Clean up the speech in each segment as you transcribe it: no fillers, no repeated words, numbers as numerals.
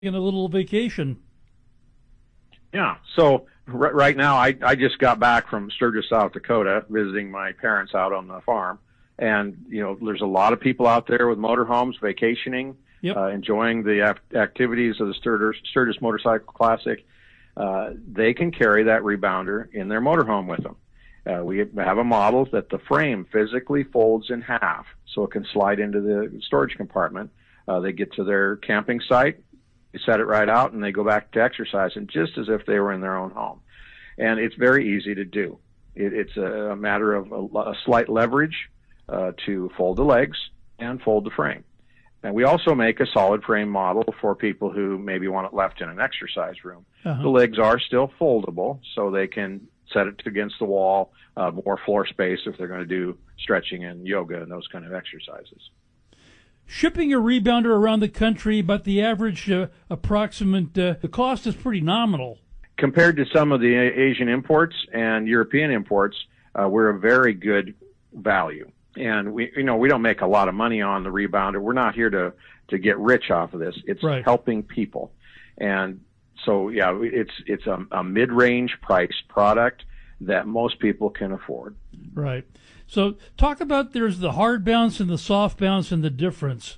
a little vacation. Yeah. So right now, I just got back from Sturgis, South Dakota, visiting my parents out on the farm. And, there's a lot of people out there with motorhomes vacationing, Yep. Enjoying the activities of the Sturgis Motorcycle Classic. They can carry that rebounder in their motorhome with them. We have a model that the frame physically folds in half so it can slide into the storage compartment. They get to their camping site, they set it right out, and they go back to exercising just as if they were in their own home. And it's very easy to do. It's a matter of a slight leverage to fold the legs and fold the frame. And we also make a solid frame model for people who maybe want it left in an exercise room. Uh-huh. The legs are still foldable, so they can set it against the wall, more floor space if they're going to do stretching and yoga and those kind of exercises. Shipping a rebounder around the country, but the average approximate, the cost is pretty nominal. Compared to some of the Asian imports and European imports, we're a very good value. And we don't make a lot of money on the rebounder. We're not here to get rich off of this. It's right. Helping people. And so, yeah, it's a mid-range priced product that most people can afford. Right. So talk about there's the hard bounce and the soft bounce and the difference.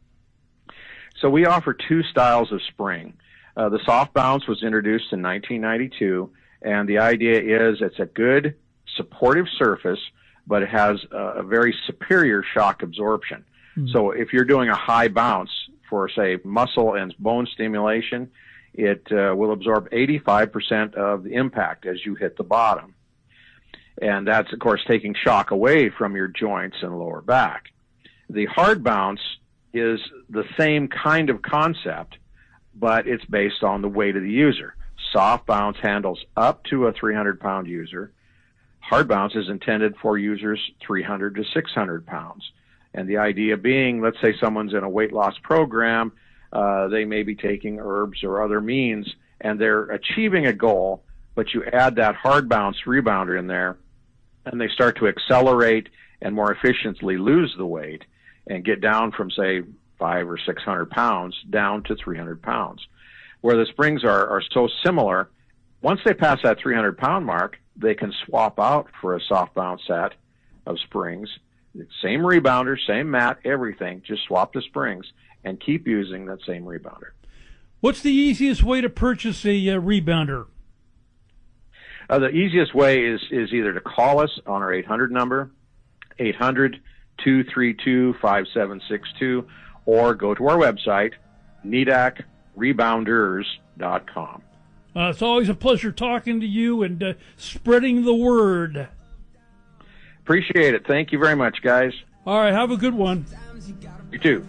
So we offer two styles of spring. The soft bounce was introduced in 1992, and the idea is it's a good supportive surface, but it has a very superior shock absorption. Mm-hmm. So if you're doing a high bounce for, say, muscle and bone stimulation, it will absorb 85% of the impact as you hit the bottom. And that's, of course, taking shock away from your joints and lower back. The hard bounce is the same kind of concept, but it's based on the weight of the user. Soft bounce handles up to a 300-pound user. Hard bounce is intended for users 300 to 600 pounds. And the idea being, let's say someone's in a weight loss program, they may be taking herbs or other means, and they're achieving a goal, but you add that hard bounce rebounder in there, and they start to accelerate and more efficiently lose the weight and get down from, say, 500 or 600 pounds down to 300 pounds. Where the springs are so similar, once they pass that 300-pound mark, they can swap out for a soft bounce set of springs. Same rebounder, same mat, everything. Just swap the springs and keep using that same rebounder. What's the easiest way to purchase a rebounder? The easiest way is either to call us on our 800 number, 800-232-5762, or go to our website, NEDACRebounders.com. It's always a pleasure talking to you and spreading the word. Appreciate it. Thank you very much, guys. All right, have a good one. You too.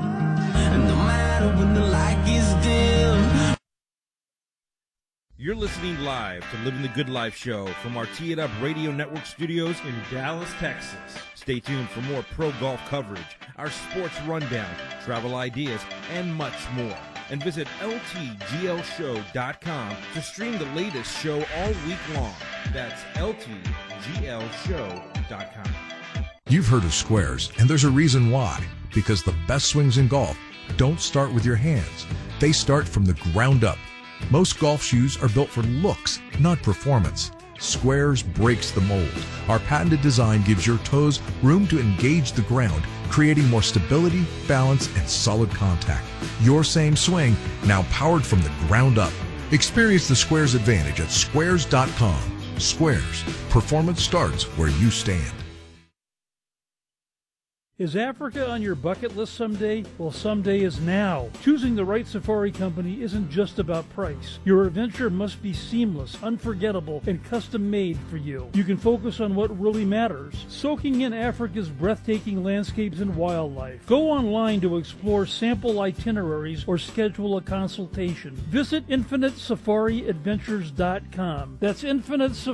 You're listening live to Living the Good Life show from our Tee It Up Radio Network studios in Dallas, Texas. Stay tuned for more pro golf coverage, our sports rundown, travel ideas, and much more. And visit ltglshow.com to stream the latest show all week long. That's ltglshow.com. You've heard of squares, and there's a reason why. Because the best swings in golf don't start with your hands. They start from the ground up. Most golf shoes are built for looks, not performance. Squares breaks the mold. Our patented design gives your toes room to engage the ground, creating more stability, balance, and solid contact. Your same swing, now powered from the ground up. Experience the Squares advantage at squares.com. Squares. Performance starts where you stand. Is Africa on your bucket list someday? Well, someday is now. Choosing the right safari company isn't just about price. Your adventure must be seamless, unforgettable, and custom-made for you. You can focus on what really matters, soaking in Africa's breathtaking landscapes and wildlife. Go online to explore sample itineraries or schedule a consultation. Visit InfiniteSafariAdventures.com. That's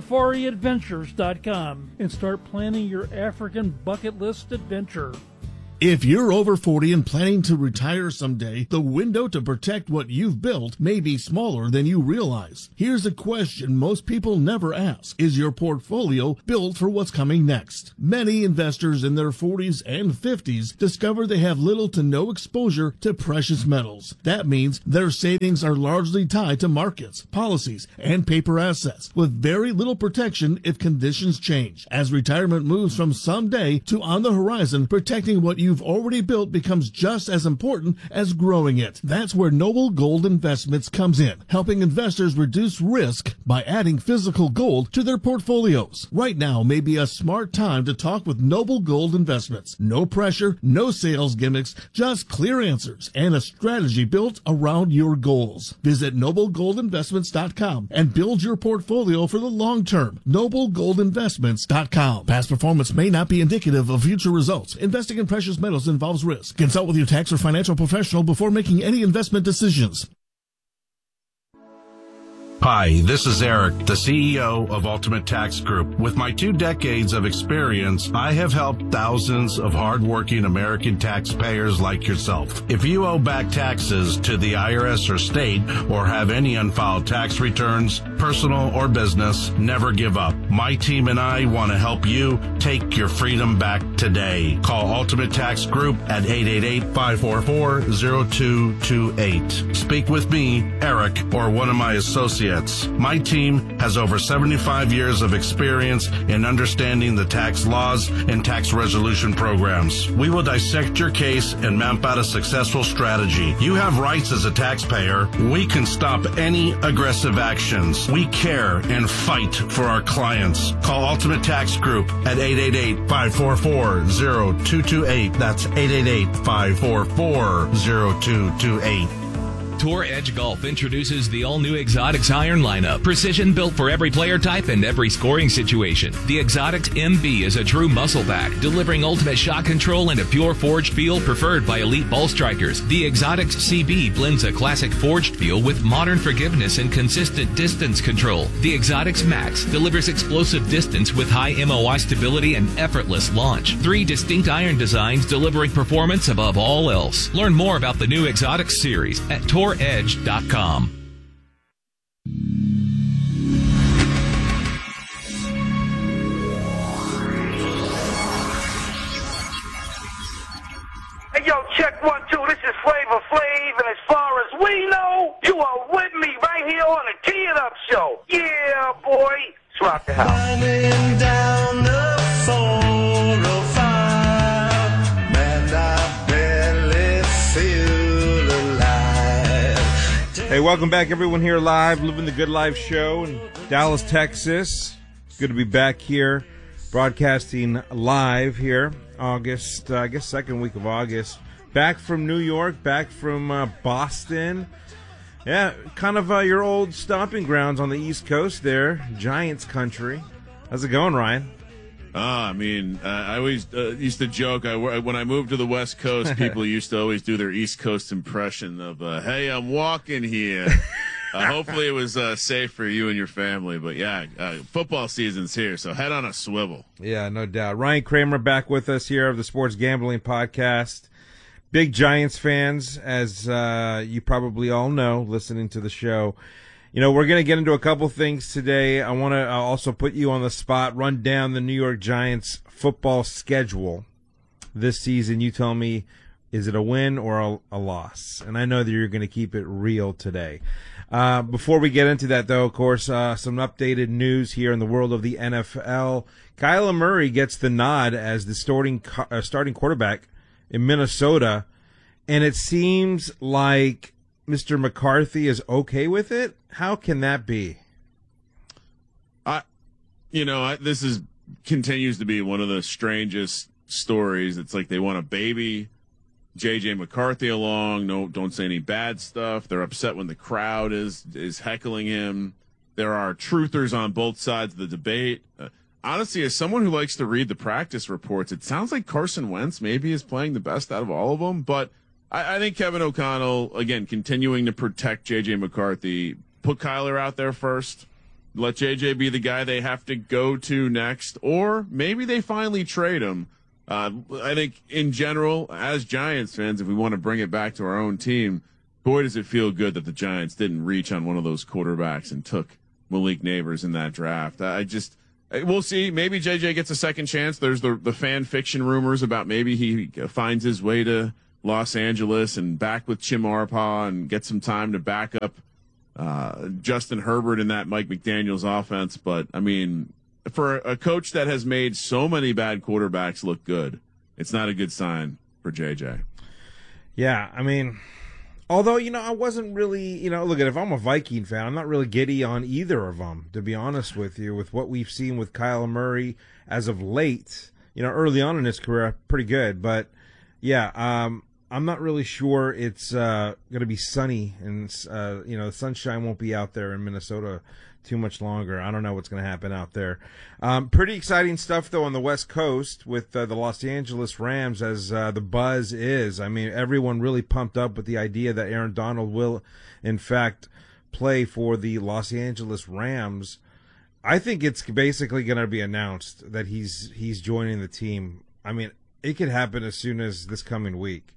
InfiniteSafariAdventures.com and start planning your African bucket list adventure. If you're over 40 and planning to retire someday, the window to protect what you've built may be smaller than you realize. Here's a question most people never ask. Is your portfolio built for what's coming next? Many investors in their 40s and 50s discover they have little to no exposure to precious metals. That means their savings are largely tied to markets, policies, and paper assets, with very little protection if conditions change. As retirement moves from someday to on the horizon, protecting what you've already built becomes just as important as growing it. That's where Noble Gold Investments comes in, helping investors reduce risk by adding physical gold to their portfolios. Right now may be a smart time to talk with Noble Gold Investments. No pressure, no sales gimmicks, just clear answers and a strategy built around your goals. Visit noblegoldinvestments.com and build your portfolio for the long term. noblegoldinvestments.com. Past performance may not be indicative of future results. Investing in precious metals involves risk. Consult with your tax or financial professional before making any investment decisions. Hi, this is Eric, the CEO of Ultimate Tax Group. With my 2 decades of experience, I have helped thousands of hardworking American taxpayers like yourself. If you owe back taxes to the IRS or state or have any unfiled tax returns, personal or business, never give up. My team and I want to help you take your freedom back today. Call Ultimate Tax Group at 888-544-0228. Speak with me, Eric, or one of my associates. My team has over 75 years of experience in understanding the tax laws and tax resolution programs. We will dissect your case and map out a successful strategy. You have rights as a taxpayer. We can stop any aggressive actions. We care and fight for our clients. Call Ultimate Tax Group at 888-544-0228. That's 888-544-0228. Tour Edge Golf introduces the all-new Exotics iron lineup. Precision built for every player type and every scoring situation. The Exotics MB is a true muscle pack, delivering ultimate shot control and a pure forged feel preferred by elite ball strikers. The Exotics CB blends a classic forged feel with modern forgiveness and consistent distance control. The Exotics Max delivers explosive distance with high MOI stability and effortless launch. 3 distinct iron designs delivering performance above all else. Learn more about the new Exotics series at touredge.com. Hey, yo, check 1, 2. This is Flavor Flav, and as far as we know, you are with me right here on the Tee It Up Show. Yeah, boy. Let's rock the house. Running down the 405, man, I barely feel alive. Hey, welcome back, everyone, here live, Living the Good Life show in Dallas, Texas. Good to be back here, broadcasting live here, August, I guess second week of August. Back from New York, back from Boston. Yeah, kind of your old stomping grounds on the East Coast there, Giants country. How's it going, Ryan? I always used to joke. When I moved to the West Coast, people used to always do their East Coast impression of, hey, I'm walking here. Hopefully it was safe for you and your family. But, yeah, football season's here, so head on a swivel. Yeah, no doubt. Ryan Kramer back with us here of the Sports Gambling Podcast. Big Giants fans, as you probably all know, listening to the show. You know, we're going to get into a couple things today. I want to also put you on the spot, run down the New York Giants football schedule this season. You tell me, is it a win or a loss? And I know that you're going to keep it real today. Before we get into that, though, of course, some updated news here in the world of the NFL. Kyler Murray gets the nod as the starting quarterback in Minnesota, and it seems like Mr. McCarthy is okay with it. How can that be? This continues to be one of the strangest stories. It's like they want to baby J.J. McCarthy along. No, don't say any bad stuff. They're upset when the crowd is heckling him. There are truthers on both sides of the debate. Honestly, as someone who likes to read the practice reports, it sounds like Carson Wentz maybe is playing the best out of all of them. But I think Kevin O'Connell, again, continuing to protect J.J. McCarthy, put Kyler out there first, let J.J. be the guy they have to go to next, or maybe they finally trade him. I think in general, as Giants fans, if we want to bring it back to our own team, boy, does it feel good that the Giants didn't reach on one of those quarterbacks and took Malik Neighbors in that draft. We'll see. Maybe JJ gets a second chance. There's the fan fiction rumors about maybe he finds his way to Los Angeles and back with Jim Harbaugh and get some time to back up Justin Herbert in that Mike McDaniels offense. But, I mean, for a coach that has made so many bad quarterbacks look good, it's not a good sign for JJ. Yeah, I mean, although, I wasn't really, look, if I'm a Viking fan, I'm not really giddy on either of them, to be honest with you, with what we've seen with Kyler Murray as of late. Early on in his career, pretty good. But, yeah, I'm not really sure it's going to be sunny. And, the sunshine won't be out there in Minnesota too much longer. I don't know what's going to happen out there. Pretty exciting stuff, though, on the West Coast with the Los Angeles Rams, as the buzz is. I mean, everyone really pumped up with the idea that Aaron Donald will, in fact, play for the Los Angeles Rams. I think it's basically going to be announced that he's joining the team. I mean, it could happen as soon as this coming week.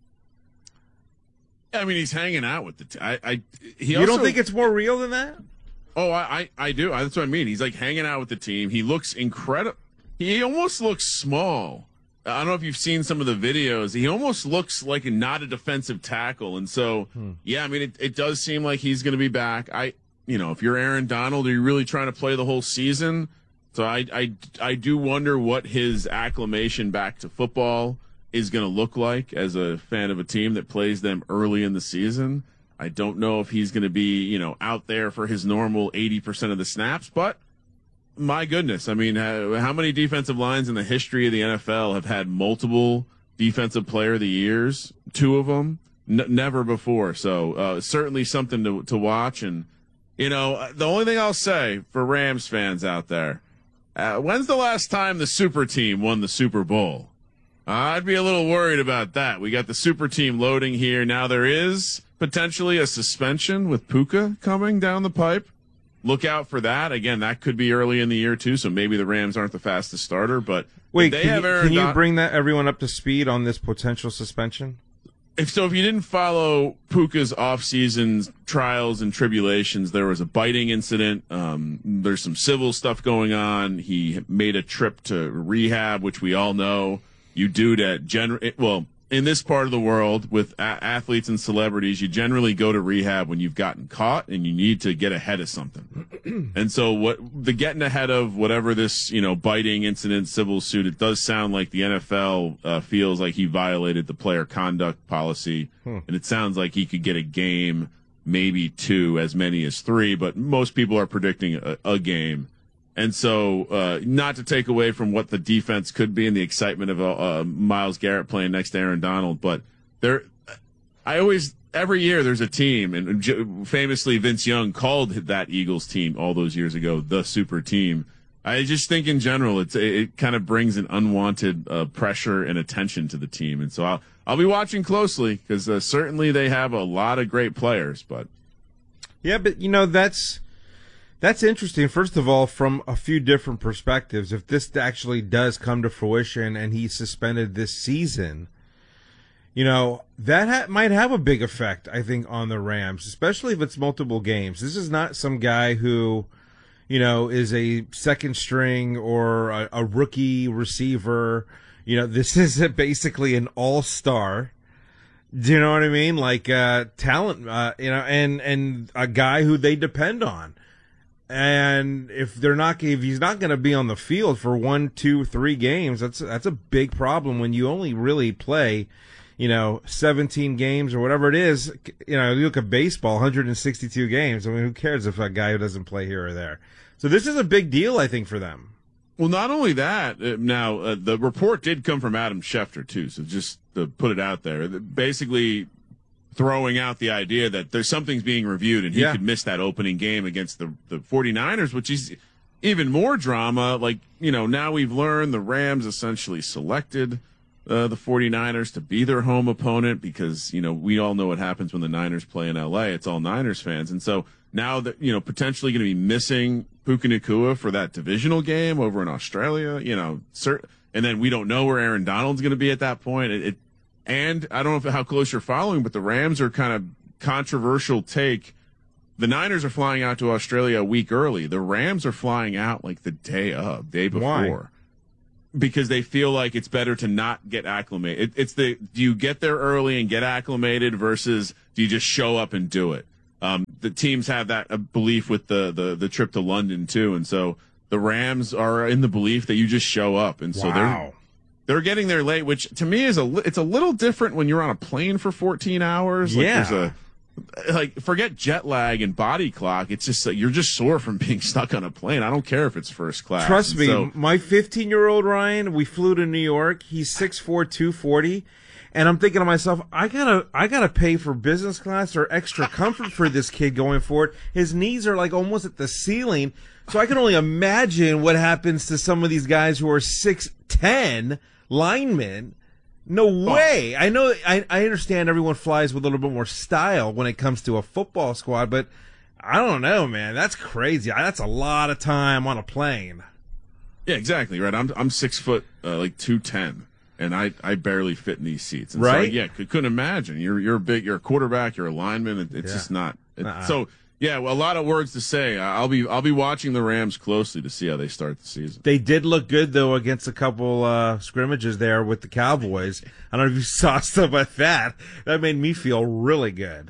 I mean, he's hanging out with the You don't think it's more real than that? Oh, I do. That's what I mean. He's like hanging out with the team. He looks incredible. He almost looks small. I don't know if you've seen some of the videos. He almost looks like not a defensive tackle. And so, yeah, I mean, it does seem like he's going to be back. If you're Aaron Donald, are you really trying to play the whole season? So I do wonder what his acclimation back to football is going to look like as a fan of a team that plays them early in the season. I don't know if he's going to be, out there for his normal 80% of the snaps, but my goodness, I mean, how many defensive lines in the history of the NFL have had multiple defensive player of the years? 2 of them, never before. So certainly something to watch. And, the only thing I'll say for Rams fans out there, when's the last time the super team won the Super Bowl? I'd be a little worried about that. We got the super team loading here. Now there is potentially a suspension with Puka coming down the pipe. Look out for that. Again, that could be early in the year too, so maybe the Rams aren't the fastest starter. But wait, can you bring everyone up to speed on this potential suspension? If you didn't follow Puka's off-season trials and tribulations, there was a biting incident. There's some civil stuff going on. He made a trip to rehab, which we all know you do to in this part of the world with athletes and celebrities, you generally go to rehab when you've gotten caught and you need to get ahead of something. And so the getting ahead of whatever this, biting incident, civil suit, it does sound like the NFL feels like he violated the player conduct policy. And it sounds like he could get a game, maybe 2, as many as 3, but most people are predicting a game. And so, not to take away from what the defense could be and the excitement of Myles Garrett playing next to Aaron Donald, but every year there's a team, and famously Vince Young called that Eagles team all those years ago the super team. I just think in general it kind of brings an unwanted pressure and attention to the team, and so I'll be watching closely because certainly they have a lot of great players, but yeah, but That's interesting, first of all, from a few different perspectives. If this actually does come to fruition and he's suspended this season, that might have a big effect, I think, on the Rams, especially if it's multiple games. This is not some guy who, is a second string or a rookie receiver. This is basically an all-star. Do you know what I mean? Like talent, and a guy who they depend on. And if he's not going to be on the field for 1, 2, 3 games, that's a big problem when you only really play, 17 games or whatever it is. You look at baseball, 162 games. I mean, who cares if a guy who doesn't play here or there? So this is a big deal, I think, for them. Well, not only that, the report did come from Adam Schefter too. So just to put it out there, basically throwing out the idea that there's something's being reviewed and he could miss that opening game against the 49ers, which is even more drama. Like, now we've learned the Rams essentially selected the 49ers to be their home opponent because, we all know what happens when the Niners play in LA. It's all Niners fans. And so now that, potentially going to be missing Puka Nacua for that divisional game over in Australia, and then we don't know where Aaron Donald's going to be at that point. And I don't know how close you're following, but the Rams are kind of controversial take. The Niners are flying out to Australia a week early. The Rams are flying out like the day before. Why? Because they feel like it's better to not get acclimated. Do you get there early and get acclimated versus do you just show up and do it? The teams have that belief with the trip to London too. And so the Rams are in the belief that you just show up. And so they're getting there late, which to me it's a little different when you're on a plane for 14 hours. Forget jet lag and body clock. It's just you're just sore from being stuck on a plane. I don't care if it's first class. Trust me, my 15-year-old Ryan, we flew to New York. He's 6'4", 240. And I'm thinking to myself, I gotta pay for business class or extra comfort for this kid going forward. His knees are like almost at the ceiling. So I can only imagine what happens to some of these guys who are 6'10" linemen. No way. I know. I understand everyone flies with a little bit more style when it comes to a football squad, but I don't know, man. That's crazy. That's a lot of time on a plane. Yeah, exactly. Right. I'm 6 foot, 210, and I barely fit in these seats. And right. So, couldn't imagine. You're big. You're a quarterback. You're a lineman. It's just not. So. Yeah, well, a lot of words to say. I'll be watching the Rams closely to see how they start the season. They did look good though against a couple scrimmages there with the Cowboys. I don't know if you saw stuff like that. That made me feel really good.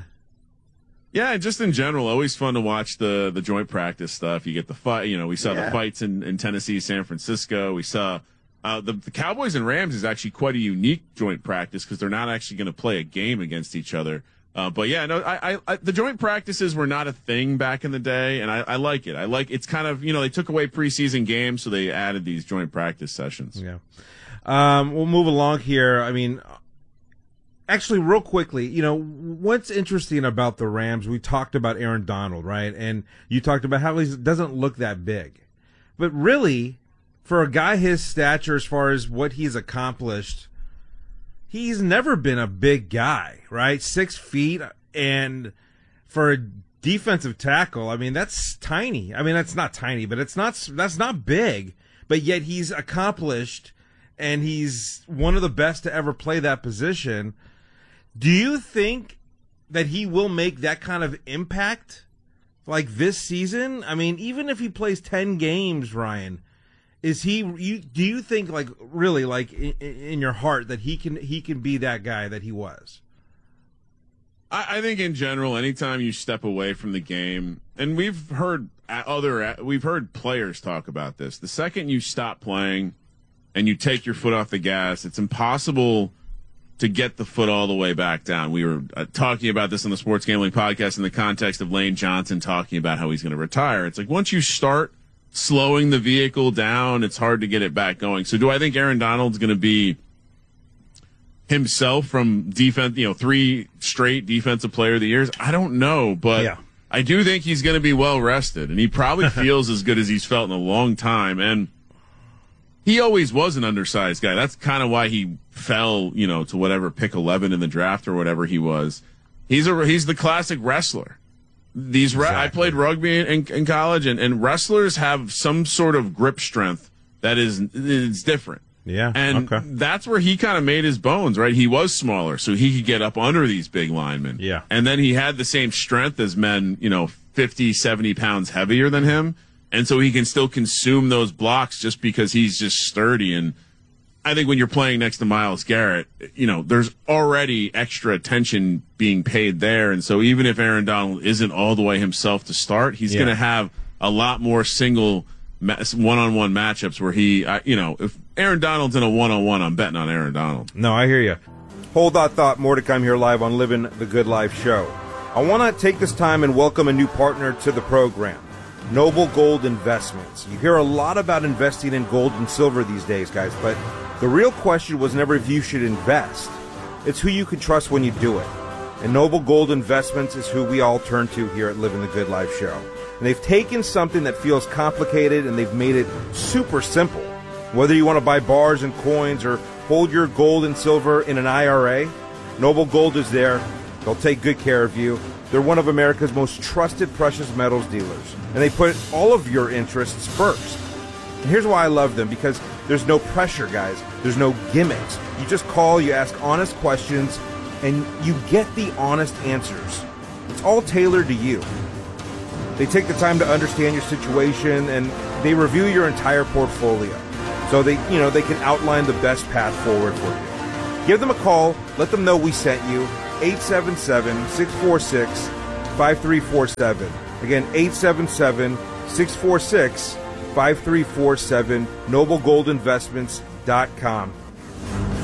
Yeah, just in general, always fun to watch the joint practice stuff. You get the fight. We saw the fights in Tennessee, San Francisco. We saw the Cowboys and Rams is actually quite a unique joint practice because they're not actually going to play a game against each other. But yeah, no, the joint practices were not a thing back in the day, and I like it. It's kind of, they took away preseason games, so they added these joint practice sessions. Yeah. We'll move along here. I mean, actually, real quickly, what's interesting about the Rams, we talked about Aaron Donald, right? And you talked about how he doesn't look that big. But really, for a guy his stature, as far as what he's accomplished, he's never been a big guy, right? 6 feet, and for a defensive tackle, I mean, that's tiny. I mean, that's not tiny, but that's not big. But yet he's accomplished, and he's one of the best to ever play that position. Do you think that he will make that kind of impact like this season? I mean, even if he plays 10 games, Ryan, do you think, like, really, like, in your heart that he can be that guy that he was? I think in general, anytime you step away from the game, and we've heard players talk about this, the second you stop playing and you take your foot off the gas, it's impossible to get the foot all the way back down. We were talking about this on the Sports Gambling Podcast in the context of Lane Johnson talking about how he's going to retire. It's like once you start slowing the vehicle down, it's hard to get it back going. So do I think Aaron Donald's going to be himself from defense, 3 straight defensive player of the years? I don't know, but I do think he's going to be well rested, and he probably feels as good as he's felt in a long time. And he always was an undersized guy. That's kind of why he fell, to whatever pick 11 in the draft or whatever he was. He's the classic wrestler. I played rugby in college, and wrestlers have some sort of grip strength that is different. Yeah. And that's where he kind of made his bones, right? He was smaller, so he could get up under these big linemen. Yeah. And then he had the same strength as men, 50, 70 pounds heavier than him. And so he can still consume those blocks just because he's just sturdy. And I think when you're playing next to Myles Garrett, there's already extra attention being paid there. And so even if Aaron Donald isn't all the way himself to start, he's going to have a lot more single one-on-one matchups where he, if Aaron Donald's in a one-on-one, I'm betting on Aaron Donald. No, I hear you. Hold that thought. More to come here live on Living the Good Life show. I want to take this time and welcome a new partner to the program, Noble Gold Investments. You hear a lot about investing in gold and silver these days, guys, but the real question was never if you should invest. It's who you can trust when you do it. And Noble Gold Investments is who we all turn to here at Living the Good Life show. And they've taken something that feels complicated and they've made it super simple. Whether you want to buy bars and coins or hold your gold and silver in an IRA, Noble Gold is there. They'll take good care of you. They're one of America's most trusted precious metals dealers. And they put all of your interests first. And here's why I love them, because there's no pressure, guys. There's no gimmicks. You just call, you ask honest questions, and you get the honest answers. It's all tailored to you. They take the time to understand your situation, and they review your entire portfolio. So they can outline the best path forward for you. Give them a call. Let them know we sent you. 877-646-5347. Again, 877-646-5347. NobleGoldInvestments.com.